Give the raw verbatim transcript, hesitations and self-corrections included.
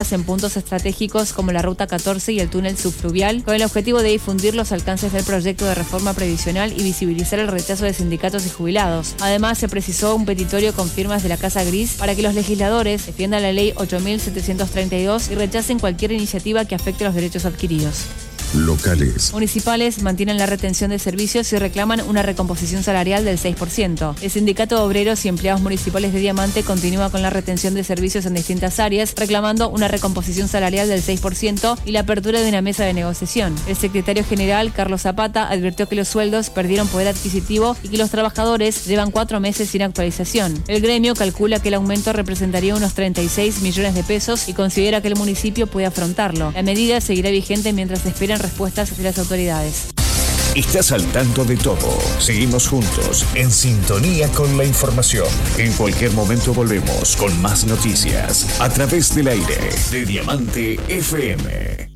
obras en puntos estratégicos como la Ruta catorce y el túnel subfluvial, con el objetivo de difundir los alcances del proyecto de reforma previsional y visibilizar el rechazo de sindicatos y jubilados. Además, se precisó un petitorio con firmas de la Casa Gris para que los legisladores defiendan la ley ocho mil setecientos treinta y dos y rechacen cualquier iniciativa que afecte los derechos adquiridos. Locales. Municipales mantienen la retención de servicios y reclaman una recomposición salarial del seis por ciento. El Sindicato de Obreros y Empleados Municipales de Diamante continúa con la retención de servicios en distintas áreas, reclamando una recomposición salarial del seis por ciento y la apertura de una mesa de negociación. El secretario general, Carlos Zapata, advirtió que los sueldos perdieron poder adquisitivo y que los trabajadores llevan cuatro meses sin actualización. El gremio calcula que el aumento representaría unos treinta y seis millones de pesos y considera que el municipio puede afrontarlo. La medida seguirá vigente mientras se esperan respuestas de las autoridades. Estás al tanto de todo. Seguimos juntos, en sintonía con la información. En cualquier momento volvemos con más noticias a través del aire de Diamante F M.